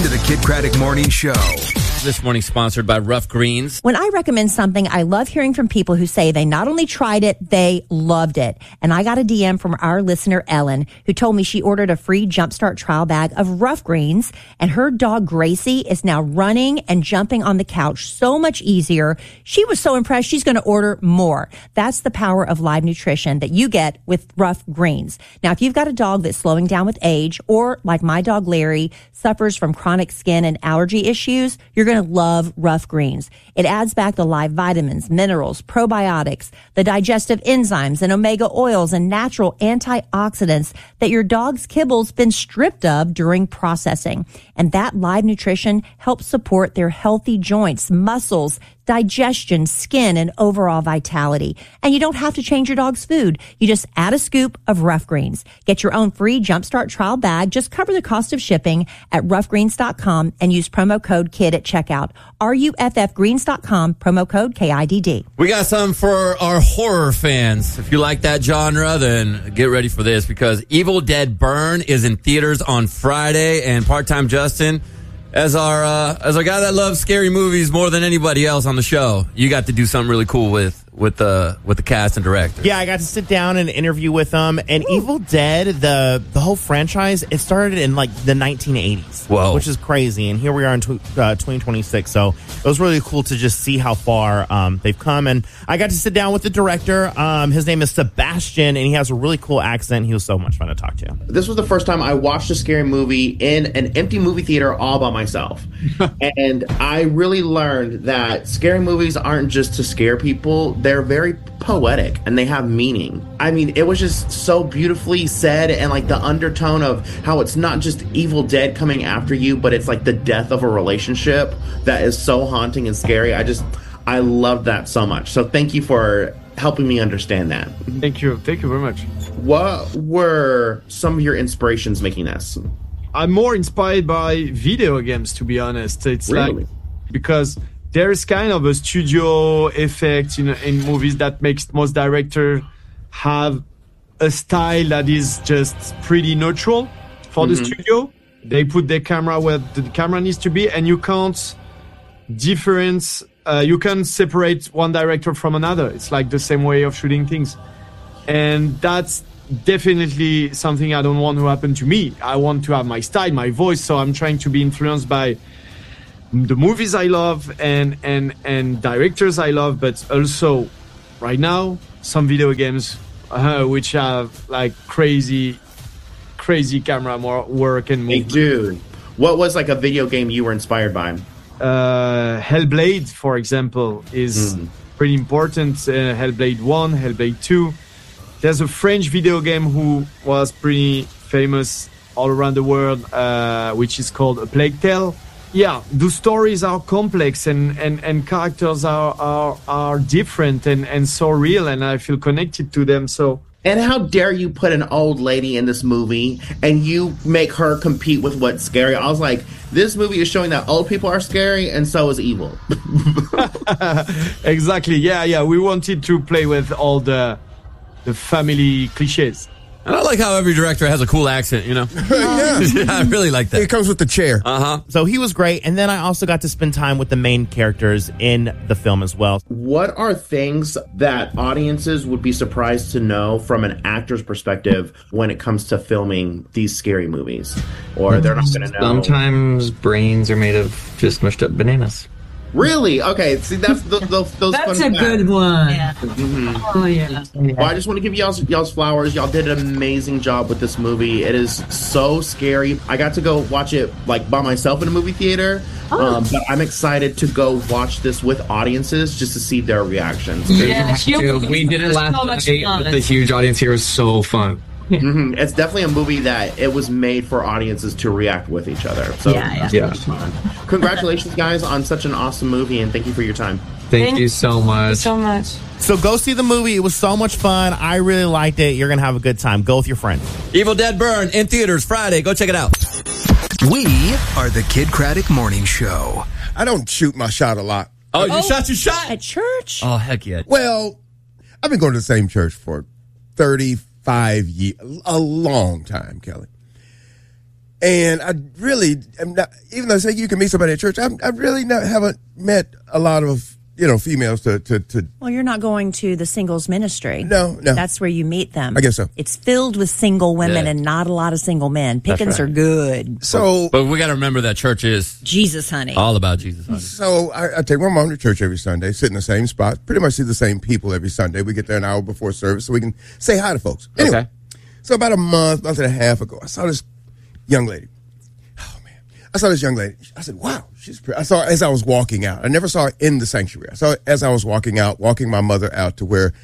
into the Kid Craddock Morning Show. This morning sponsored by Rough Greens. When I recommend something, I love hearing from people who say they not only tried it, they loved it. And I got a DM from our listener, Ellen, who told me she ordered a free Jumpstart trial bag of Rough Greens, and her dog, Gracie, is now running and jumping on the couch so much easier. She was so impressed, she's going to order more. That's the power of live nutrition that you get with Rough Greens. Now, if you've got a dog that's slowing down with age, or like my dog, Larry, suffers from chronic skin and allergy issues, you're going to love Rough Greens. It adds back the live vitamins, minerals, probiotics, the digestive enzymes, and omega oils and natural antioxidants that your dog's kibble's been stripped of during processing. And that live nutrition helps support their healthy joints, muscles, digestion, skin, and overall vitality. And you don't have to change your dog's food. You just add a scoop of Rough Greens. Get your own free Jumpstart trial bag. Just cover the cost of shipping at roughgreens.com and use promo code KID at checkout. RUFFgreens.com, promo code KIDD. We got some for our horror fans. If you like that genre, then get ready for this, because Evil Dead Burn is in theaters on Friday, and Part-Time Justin, as our guy that loves scary movies more than anybody else on the show, you got to do something really cool with the cast and director. Yeah, I got to sit down and interview with them. And Evil Dead, the whole franchise, it started in like the 1980s. Whoa. Which is crazy. And here we are in 2026. So it was really cool to just see how far they've come. And I got to sit down with the director. His name is Sebastian, and he has a really cool accent. He was so much fun to talk to. This was the first time I watched a scary movie in an empty movie theater all by myself. And I really learned that scary movies aren't just to scare people. They're very poetic and they have meaning. I mean, it was just so beautifully said, and like the undertone of how it's not just Evil Dead coming after you, but it's like the death of a relationship that is so haunting and scary. I love that so much. So thank you for helping me understand that. Thank you very much. What were some of your inspirations making this? I'm more inspired by video games, to be honest. It's Really? like, because there's kind of a studio effect in movies that makes most directors have a style that is just pretty neutral for the studio. They put their camera where the camera needs to be, and you can't you can separate one director from another. It's like the same way of shooting things. And that's definitely something I don't want to happen to me. I want to have my style, my voice, so I'm trying to be influenced by the movies I love and directors I love, but also right now some video games which have like crazy camera work and Hey, movement. dude, what was like a video game you were inspired by? Hellblade, for example, is pretty important. Hellblade 1, Hellblade 2. There's a French video game who was pretty famous all around the world, which is called A Plague Tale. Yeah, the stories are complex and characters are different and so real, and I feel connected to them. So. And how dare you put an old lady in this movie and you make her compete with what's scary? I was like, this movie is showing that old people are scary and so is evil. Exactly. Yeah. We wanted to play with all the family cliches. And I like how every director has a cool accent, you know? Yeah. I really like that. It comes with the chair. So he was great. And then I also got to spend time with the main characters in the film as well. What are things that audiences would be surprised to know from an actor's perspective when it comes to filming these scary movies? Or they're not going to know? Sometimes brains are made of just mushed up bananas. Really? Okay. See, that's those That's fun a facts. good one. Yeah. Oh, yeah. Well, I just want to give y'all's flowers. Y'all did an amazing job with this movie. It is so scary. I got to go watch it like by myself in a movie theater, but I'm excited to go watch this with audiences just to see their reactions. Yes, We did it last night with the huge audience here. It was so fun. It's definitely a movie that it was made for audiences to react with each other. So Yeah. congratulations, guys, on such an awesome movie, and thank you for your time. Thank you so much. So go see the movie. It was so much fun. I really liked it. You're going to have a good time. Go with your friends. Evil Dead Burn in theaters Friday. Go check it out. We are the Kid Craddock Morning Show. I don't shoot my shot a lot. Oh, you shot your shot? At church? Oh, heck yeah. Well, I've been going to the same church for 35 years, a long time, Kelly. And I really am not, even though I say you can meet somebody at church, I really haven't met a lot of, females to. Well, you're not going to the singles ministry. No. That's where you meet them. I guess so. It's filled with single women Yeah. and not a lot of single men. Pickings right. are good. So, But we got to remember that church is Jesus, honey. all about Jesus, honey. So I take my mom to church every Sunday, sit in the same spot, pretty much see the same people every Sunday. We get there an hour before service so we can say hi to folks. Anyway, Okay. so about a month and a half ago, I saw this young lady. Oh, man. I saw this young lady. I said, wow, she's pretty. I saw her as I was walking out. I never saw her in the sanctuary. I saw her as I was walking my mother out to where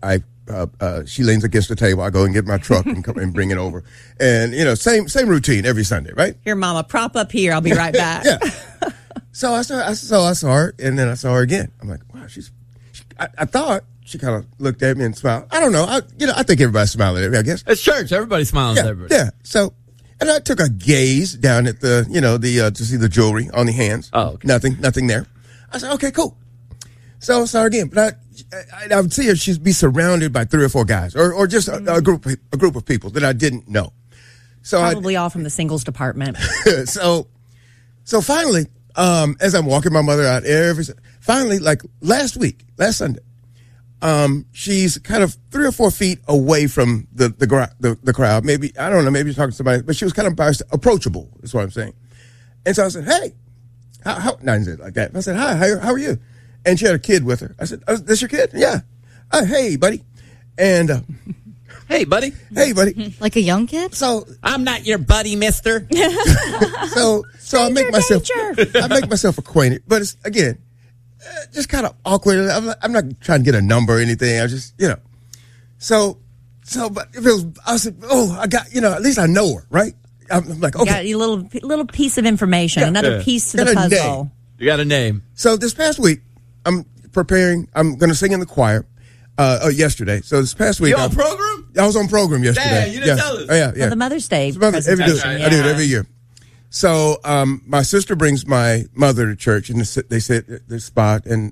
she leans against the table. I go and get my truck and come and bring it over. And, same routine every Sunday, right? Here, Mama, prop up here. I'll be right back. Yeah. So I saw her, and then I saw her again. I'm like, wow, I thought she kind of looked at me and smiled. I don't know. I think everybody's smiling at me, I guess. It's church. Everybody smiles at everybody. Yeah. So, and I took a gaze down at the to see the jewelry on the hands. Oh, okay. Nothing there. I said, okay, cool. So I saw her again, but I would see her. She'd be surrounded by 3 or 4 guys, or just a group of people that I didn't know. So Probably all from the singles department. so finally, as I'm walking my mother out finally, like last Sunday, she's kind of 3 or 4 feet away from the crowd. Maybe, I don't know, maybe she's talking to somebody, but she was kind of approachable, is what I'm saying. And so I said, hey, how I didn't say it like that. I said, hi, how are you? And she had a kid with her. I said, this your kid? Yeah. Hey, buddy. And, Hey, buddy. hey, buddy. Like a young kid? So, I'm not your buddy, mister. so I make myself acquainted, but it's again just kind of awkward. I'm not trying to get a number or anything. I just so but if it was, I said, I got at least I know her, right? I'm like, okay. Got a little piece of information, another piece to the Got a puzzle. name. You got a name. So this past week, I'm preparing. I'm going to sing in the choir. Yesterday. So this past week, You on program? I was on program yesterday. Damn, you didn't tell us. Oh, yeah. For the Mother's Day I do it presentation. every year. So my sister brings my mother to church, and they sit at this spot. And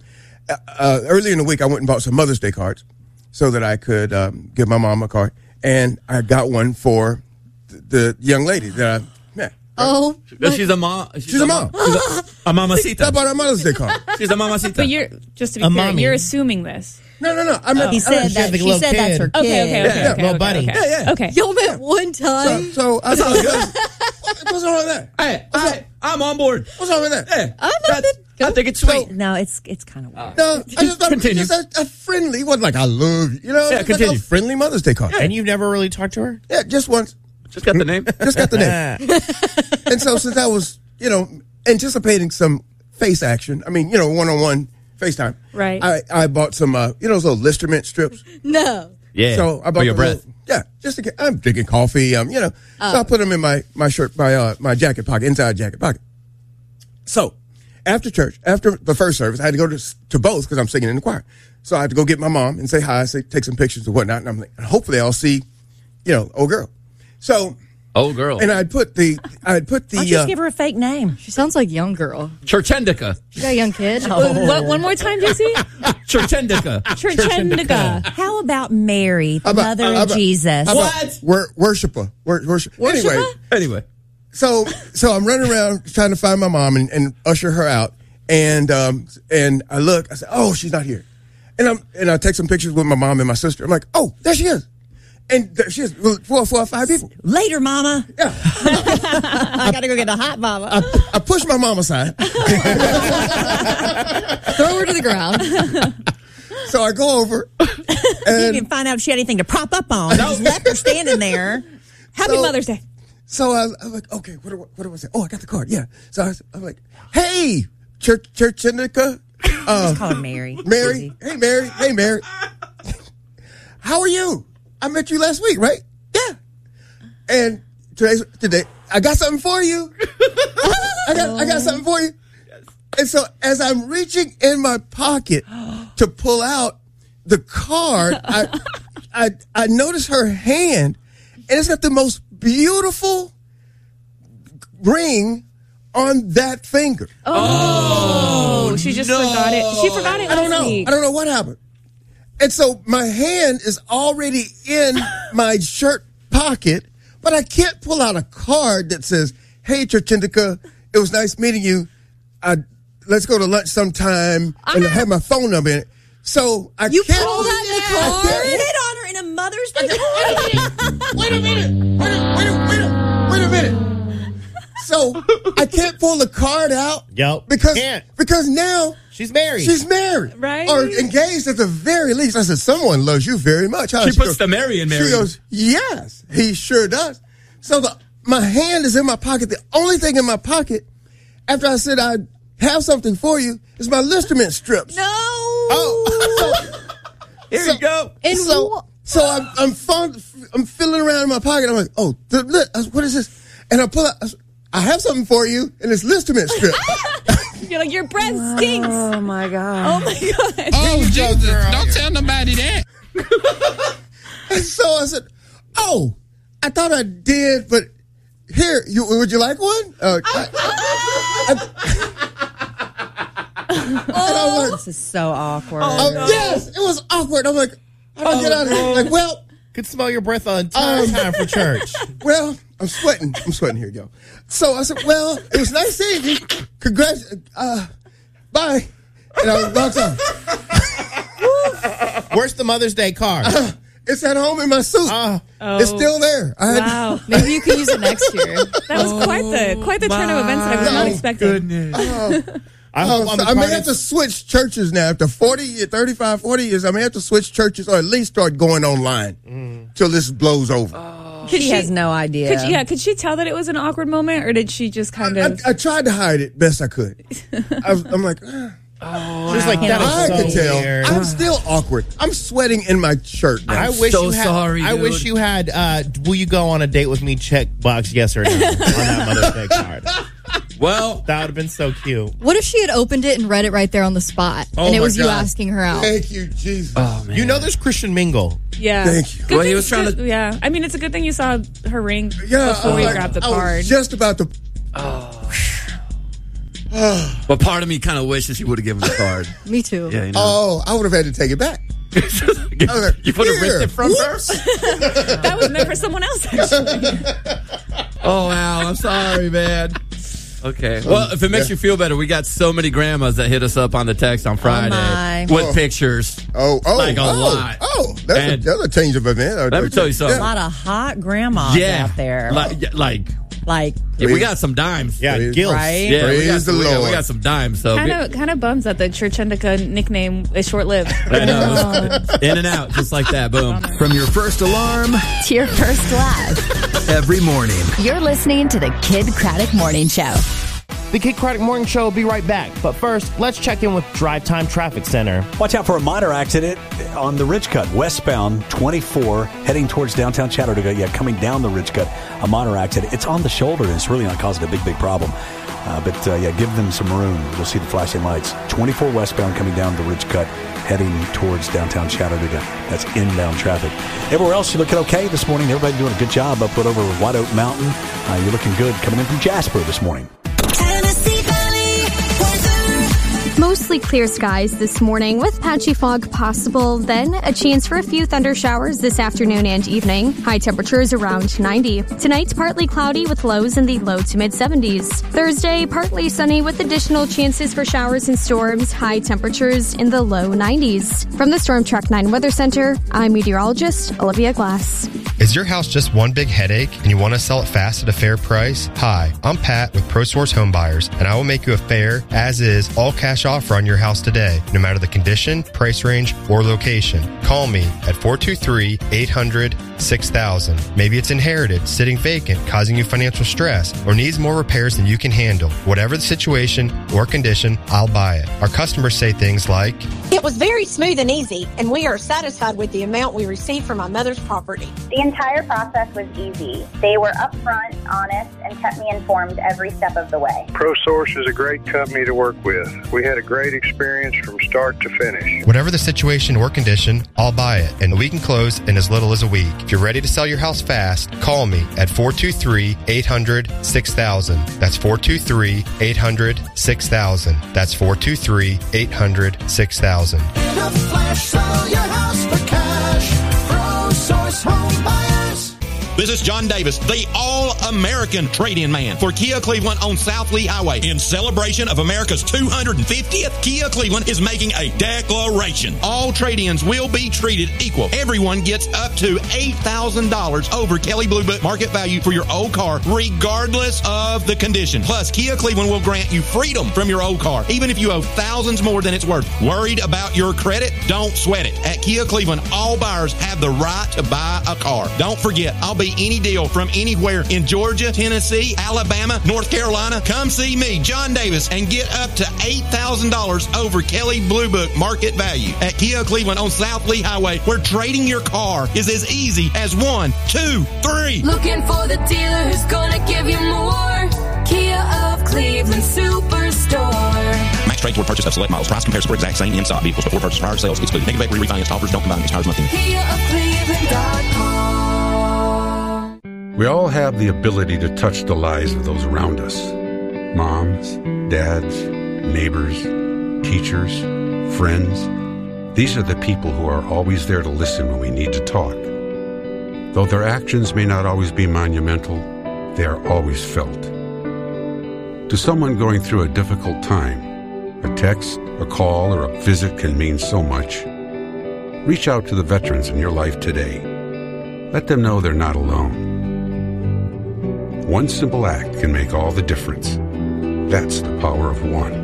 early in the week, I went and bought some Mother's Day cards so that I could give my mom a card. And I got one for the young lady that I met. Oh. She's a mom. She's a mom. A mamacita. I bought her Mother's Day card. She's a mamacita. But you're just to be A clear, mommy. you're assuming this. No. He said She has that. a She little said that's her kid. kid. Okay. little buddy. Okay. Okay. Y'all met one time? So I what's wrong with that? Hey, I'm on board. What's wrong with that? Hey, I I think it's sweet. No, it's kind of weird. No, I just thought Continue. it was just a friendly. It wasn't like I love you. Yeah, It was like continue. a friendly Mother's Day card. And you've never really talked to her? Yeah, just once. Just got the name. Just got the name. And so since I was, anticipating some face action, one-on-one FaceTime. Right. I bought some, those little Listermint strips. No. Yeah. So I bought for your the breath. just to get, I'm drinking coffee, So I put them in my shirt, my jacket pocket, inside jacket pocket. So after church, after the first service, I had to go to both because I'm singing in the choir. So I had to go get my mom and say hi, take some pictures and whatnot. And I'm like, hopefully I'll see, old girl. So, Oh, girl. and I'd put the, Why don't you just give her a fake name? She sounds like young girl. Churchendica. She got a young kid. What? One more time, JC. Churchendica. Churchendica. How about Mary, the about- mother how of about- Jesus? how about worshiper. Worship. Anyway. So I'm running around trying to find my mom and usher her out. And I look, I said, oh, she's not here. And I take some pictures with my mom and my sister. I'm like, oh, there she is. And there she is, 4 or 5 people. Later, Mama. Yeah. I got to go get a hot Mama. I push my mom aside. Throw her to the ground. So I go over. You And can find out if she had anything to prop up on. Just left her standing there. Happy Mother's Day. so I'm like, okay, what do I say? Oh, I got the card. Yeah. So I'm like, hey, Churchendica. Just call her Mary. Mary. Hey, Mary. Hey, Mary. How are you? I met you last week, right? Yeah. And today, I got something for you. I got something for you. And so as I'm reaching in my pocket to pull out the card, I notice her hand, and it's got the most beautiful ring on that finger. Oh, she just forgot it. She forgot it. I don't know. Week. I don't know what happened. And so my hand is already in my shirt pocket, but I can't pull out a card that says, "Hey, Churchindica, it was nice meeting you. Let's go to lunch sometime," and I have my phone number in it. So I You can't. pulled out the card? I can't- Hit on her in a Mother's Day card? Wait a minute. So I can't pull the card out. Yep. Because now she's married. She's married. Right. Or engaged at the very least. I said, someone loves you very much. Huh? She puts goes, the Mary in Mary. She goes, yes, he sure does. So my hand is in my pocket. The only thing in my pocket after I said I'd have something for you is my Listerman strips. No. Here you go. And So I'm feeling around in my pocket. I'm like, oh, what is this? And I pull out. I have something for you, and it's Listerman strip. You're like, your breath stinks. Oh my God. Oh my God. Oh, Jesus. Don't tell nobody that. And so I said, oh, I thought I did, but here, would you like one? This is so awkward. Yes, it was awkward. I'm like, how do I get out of here? Like, well, could smell your breath the entire time for church. Well, I'm sweating. Here you go. So I said, well, it was nice seeing you. Congrats. Bye. And I walked off. Where's the Mother's Day card? It's at home in my suit. It's still there. Wow. Maybe you can use it next year. That was quite the turn of events that I was not expecting. I may have to switch churches now. After 35, 40 years, I may have to switch churches or at least start going online till this blows over. She has no idea. Could she tell that it was an awkward moment, or did she just kind of... I tried to hide it best I could. I'm like... She's like, that I is could so tell. weird. I'm still awkward. I'm sweating in my shirt now. I wish you had. Will you go on a date with me? Checkbox yes or no on that Mother's Day card. Well, that would have been so cute. What if she had opened it and read it right there on the spot, and it was you asking her out? Thank you, Jesus. Oh, man. You know, there's Christian Mingle. Yeah. Thank you. Good Well, he thing- was trying good- to- Yeah. I mean, it's a good thing you saw her ring Yeah, before you grabbed the I card. was just about to. But part of me kind of wishes you would have given the card. Me too. Yeah, you know. Oh, I would have had to take it back. You would have ripped it from her? That was meant for someone else, actually. Oh, wow. I'm sorry, man. Okay. Well, if it makes you feel better, we got so many grandmas that hit us up on the text on Friday with pictures. Like a lot. That's a change of event. Let me tell you something. A lot of hot grandmas out there. Like we got some dimes. Yeah, gills. Right? Yeah, Praise the Lord. We got some dimes. So Kind of bums that the Church Indica nickname is short-lived. I know. In and out, just like that. Boom. From your first alarm to your first laugh. every morning. You're listening to the Kid Craddock Morning Show. The Kid Craddock Morning Show will be right back. But first, let's check in with Drive Time Traffic Center. Watch out for a minor accident on the Ridge Cut, westbound 24, heading towards downtown Chattanooga. Yeah, coming down the Ridge Cut, a minor accident. It's on the shoulder, and it's really not causing a big problem. But give them some room. You'll see the flashing lights. 24 westbound coming down the Ridge Cut, heading towards downtown Chattanooga. That's inbound traffic. Everywhere else, you're looking okay this morning. Everybody doing a good job up over White Oak Mountain. You're looking good coming in from Jasper this morning. Mostly clear skies this morning with patchy fog possible, then a chance for a few thunder showers this afternoon and evening. High temperatures around 90. Tonight, partly cloudy with lows in the low to mid 70s. Thursday, partly sunny with additional chances for showers and storms. High temperatures in the low 90s. From the Storm Track 9 Weather Center, I'm meteorologist Olivia Glass. Is your house just one big headache and you want to sell it fast at a fair price? Hi, I'm Pat with ProSource Home Buyers, and I will make you a fair, as-is, all-cash offer on your house today, no matter the condition, price range, or location. Call me at 423-800-6000. Maybe it's inherited, sitting vacant, causing you financial stress, or needs more repairs than you can handle. Whatever the situation or condition, I'll buy it. Our customers say things like, "It was very smooth and easy, and we are satisfied with the amount we received from my mother's property." The entire process was easy. They were upfront, honest, and kept me informed every step of the way. ProSource is a great company to work with. We had a great experience from start to finish. Whatever the situation or condition, I'll buy it, and we can close in as little as a week. If you're ready to sell your house fast, call me at 423-800-6000. That's 423-800-6000. That's 423-800-6000. In a flash, sell your house for cash. ProSource Home Buyers. This is John Davis, the All-American Trade-In Man for Kia Cleveland on South Lee Highway. In celebration of America's 250th, Kia Cleveland is making a declaration. All trade-ins will be treated equal. Everyone gets up to $8,000 over Kelley Blue Book market value for your old car, regardless of the condition. Plus, Kia Cleveland will grant you freedom from your old car, even if you owe thousands more than it's worth. Worried about your credit? Don't sweat it. At Kia Cleveland, all buyers have the right to buy a car. Don't forget, I'll be any deal from anywhere in Georgia, Tennessee, Alabama, North Carolina. Come see me, John Davis, and get up to $8,000 over Kelley Blue Book market value. At Kia Cleveland on South Lee Highway, where trading your car is as easy as 1, 2, 3. Looking for the dealer who's gonna give you more. Kia of Cleveland Superstore. Max trade toward purchase of select models. Price comparison for exact same in-stock vehicles before purchase prior sales excluded. Negative equity refinance offers don't combine expires monthly. KiaofCleveland.com. We all have the ability to touch the lives of those around us. Moms, dads, neighbors, teachers, friends. These are the people who are always there to listen when we need to talk. Though their actions may not always be monumental, they are always felt. To someone going through a difficult time, a text, a call, or a visit can mean so much. Reach out to the veterans in your life today. Let them know they're not alone. One simple act can make all the difference. That's the power of one.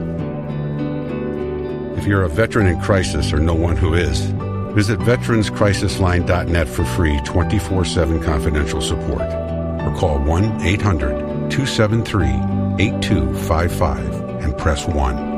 If you're a veteran in crisis or know one who is, visit veteranscrisisline.net for free 24/7 confidential support. Or call 1-800-273-8255 and press 1.